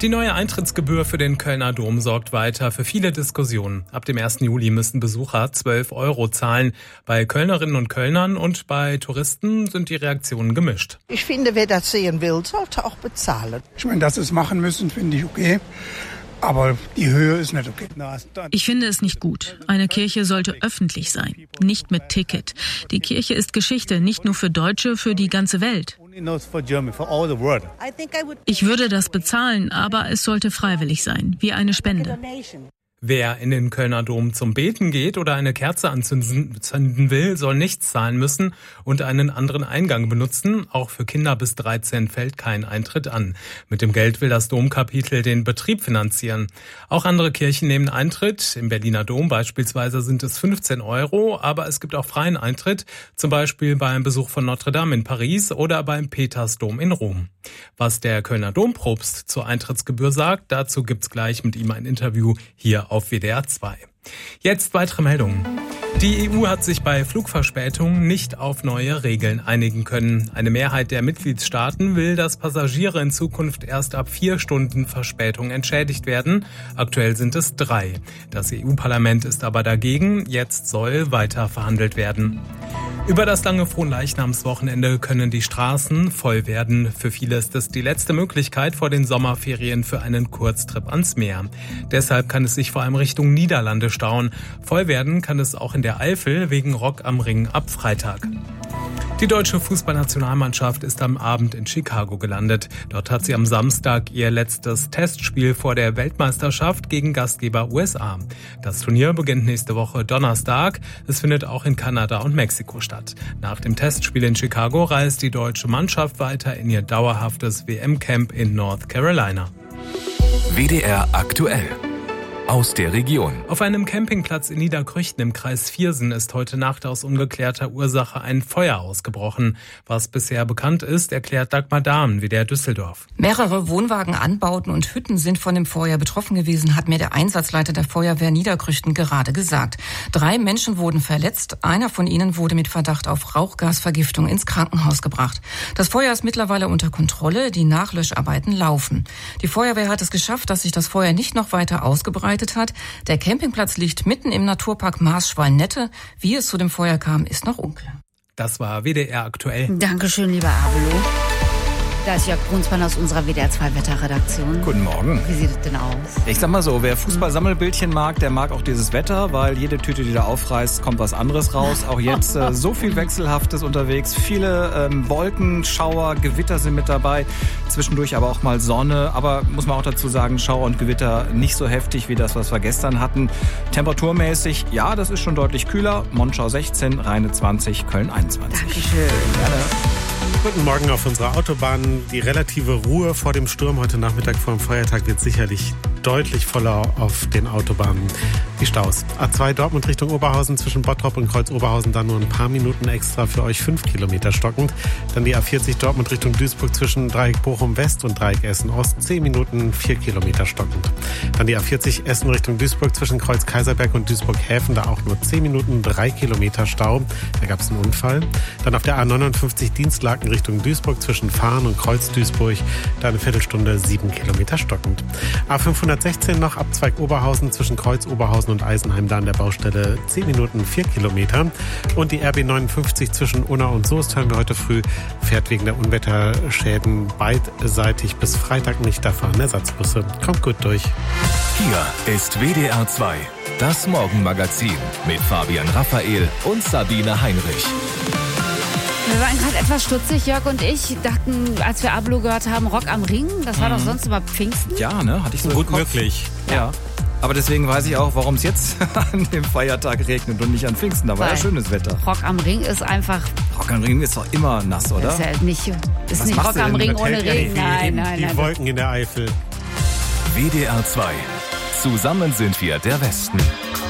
Die neue Eintrittsgebühr für den Kölner Dom sorgt weiter für viele Diskussionen. Ab dem 1. Juli müssen Besucher 12 € zahlen. Bei Kölnerinnen und Kölnern und bei Touristen sind die Reaktionen gemischt. Ich finde, wer das sehen will, sollte auch bezahlen. Ich meine, dass sie es machen müssen, finde ich okay. Aber die Höhe ist nicht okay. Ich finde es nicht gut. Eine Kirche sollte öffentlich sein, nicht mit Ticket. Die Kirche ist Geschichte, nicht nur für Deutsche, für die ganze Welt. Ich würde das bezahlen, aber es sollte freiwillig sein, wie eine Spende. Wer in den Kölner Dom zum Beten geht oder eine Kerze anzünden will, soll nichts zahlen müssen und einen anderen Eingang benutzen. Auch für Kinder bis 13 fällt kein Eintritt an. Mit dem Geld will das Domkapitel den Betrieb finanzieren. Auch andere Kirchen nehmen Eintritt. Im Berliner Dom beispielsweise sind es 15 €, aber es gibt auch freien Eintritt, zum Beispiel beim Besuch von Notre Dame in Paris oder beim Petersdom in Rom. Was der Kölner Dompropst zur Eintrittsgebühr sagt, dazu gibt's gleich mit ihm ein Interview hier auf WDR 2. Jetzt weitere Meldungen. Die EU hat sich bei Flugverspätungen nicht auf neue Regeln einigen können. Eine Mehrheit der Mitgliedstaaten will, dass Passagiere in Zukunft erst ab 4 Stunden Verspätung entschädigt werden. Aktuell sind es 3. Das EU-Parlament ist aber dagegen. Jetzt soll weiter verhandelt werden. Über das lange Fronleichnamswochenende können die Straßen voll werden. Für viele ist es die letzte Möglichkeit vor den Sommerferien für einen Kurztrip ans Meer. Deshalb kann es sich vor allem Richtung Niederlande stauen. Voll werden kann es auch in der Eifel wegen Rock am Ring ab Freitag. Die deutsche Fußballnationalmannschaft ist am Abend in Chicago gelandet. Dort hat sie am Samstag ihr letztes Testspiel vor der Weltmeisterschaft gegen Gastgeber USA. Das Turnier beginnt nächste Woche Donnerstag. Es findet auch in Kanada und Mexiko statt. Nach dem Testspiel in Chicago reist die deutsche Mannschaft weiter in ihr dauerhaftes WM-Camp in North Carolina. WDR aktuell. Aus der Region. Auf einem Campingplatz in Niederkrüchten im Kreis Viersen ist heute Nacht aus ungeklärter Ursache ein Feuer ausgebrochen. Was bisher bekannt ist, erklärt Dagmar Dahmen, WDR Düsseldorf. Mehrere Wohnwagen, Anbauten und Hütten sind von dem Feuer betroffen gewesen, hat mir der Einsatzleiter der Feuerwehr Niederkrüchten gerade gesagt. 3 Menschen wurden verletzt. Einer von ihnen wurde mit Verdacht auf Rauchgasvergiftung ins Krankenhaus gebracht. Das Feuer ist mittlerweile unter Kontrolle. Die Nachlöscharbeiten laufen. Die Feuerwehr hat es geschafft, dass sich das Feuer nicht noch weiter ausgebreitet hat. Der Campingplatz liegt mitten im Naturpark Maas-Schwalm-Nette. Wie es zu dem Feuer kam, ist noch unklar. Das war WDR aktuell. Dankeschön, lieber Abelo. Da ist Jörg Brunsmann aus unserer WDR 2 Wetterredaktion. Guten Morgen. Wie sieht es denn aus? Ich sag mal so, wer Fußball-Sammelbildchen mag, der mag auch dieses Wetter, weil jede Tüte, die da aufreißt, kommt was anderes raus. Auch jetzt so viel Wechselhaftes unterwegs. Viele Wolken, Schauer, Gewitter sind mit dabei. Zwischendurch aber auch mal Sonne. Aber muss man auch dazu sagen, Schauer und Gewitter nicht so heftig wie das, was wir gestern hatten. Temperaturmäßig, ja, das ist schon deutlich kühler. Monschau 16, Rheine 20, Köln 21. Dankeschön. Gerne. Guten Morgen auf unserer Autobahn. Die relative Ruhe vor dem Sturm heute Nachmittag vor dem Feiertag wird sicherlich deutlich voller auf den Autobahnen. Die Staus. A2 Dortmund Richtung Oberhausen zwischen Bottrop und Kreuz Oberhausen dann nur ein paar Minuten extra für euch 5 Kilometer stockend. Dann die A40 Dortmund Richtung Duisburg zwischen Dreieck Bochum West und Dreieck Essen Ost 10 Minuten 4 Kilometer stockend. Dann die A40 Essen Richtung Duisburg zwischen Kreuz Kaiserberg und Duisburg Häfen, da auch nur 10 Minuten 3 Kilometer Stau. Da gab es einen Unfall. Dann auf der A59 Dienstlaken Richtung Duisburg zwischen Fahren und Kreuz Duisburg, da eine Viertelstunde 7 Kilometer stockend. A516 noch Abzweig Oberhausen zwischen Kreuz Oberhausen und Eisenheim, da an der Baustelle 10 Minuten 4 Kilometer. Und die RB59 zwischen Unna und Soest, hören wir heute früh, fährt wegen der Unwetterschäden beidseitig bis Freitag nicht. Da fahren Ersatzbusse. Kommt gut durch. Hier ist WDR 2, das Morgenmagazin mit Fabian Raphael und Sabine Heinrich. Wir waren gerade etwas stutzig, Jörg und ich dachten, als wir Ablo gehört haben, Rock am Ring, das war doch sonst immer Pfingsten. Ja, ne? Hatte ich so Gut im Kopf. möglich. Ja. Aber deswegen weiß ich auch, warum es jetzt an dem Feiertag regnet und nicht an Pfingsten. Da war ja schönes Wetter. Rock am Ring ist einfach... Rock am Ring ist doch immer nass, oder? Ist ja nicht machst Rock du am denn Ring mit ohne Regen. Nein. Die Wolken in der Eifel. WDR 2. Zusammen sind wir der Westen.